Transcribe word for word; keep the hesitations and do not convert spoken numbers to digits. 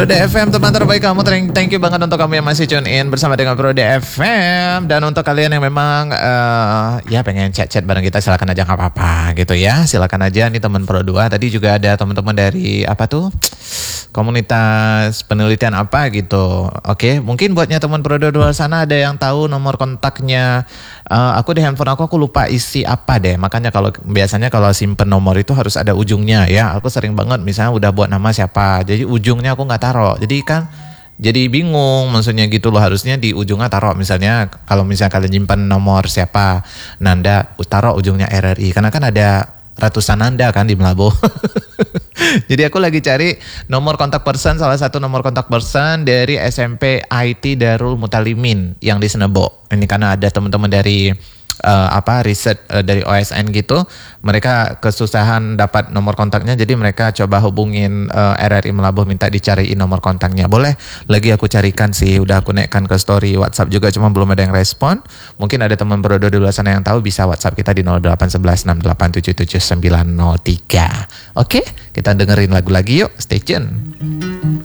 Prode F M, teman terbaik kamu. Thank you banget untuk kamu yang masih tune in bersama dengan Prode F M. Dan untuk kalian yang memang uh, ya pengen chat-chat bareng kita, silakan aja, nggak apa-apa gitu ya. Silakan aja nih teman Pro dua. Tadi juga ada teman-teman dari apa tuh? Komunitas penelitian apa gitu. Oke, mungkin buatnya teman Pro dua sana ada yang tahu nomor kontaknya. Uh, aku di handphone aku aku lupa isi apa deh. Makanya kalau biasanya kalau simpen nomor itu harus ada ujungnya ya. Aku sering banget misalnya udah buat nama siapa, jadi ujungnya aku nggak taruh. Jadi kan jadi bingung maksudnya gitu loh. Harusnya di ujungnya taruh misalnya kalau misalnya kalian nyimpan nomor siapa Nanda, taruh ujungnya R R I karena kan ada ratusan Nanda kan di Melabo. Jadi aku lagi cari nomor kontak person, salah satu nomor kontak person dari S M P I T Darul Mutalimin yang di Senebo. Ini karena ada teman-teman dari uh, apa riset uh, dari O S N gitu, mereka kesusahan dapat nomor kontaknya, jadi mereka coba hubungin uh, R R I Melabo minta dicariin nomor kontaknya. Boleh, lagi aku carikan sih, udah aku naikkan ke story WhatsApp juga, cuma belum ada yang respon. Mungkin ada teman Brodo di luar sana yang tahu, bisa WhatsApp kita di nol delapan satu satu enam delapan tujuh tujuh sembilan nol tiga. Oke, kita dengerin lagu lagi yuk, stay tune.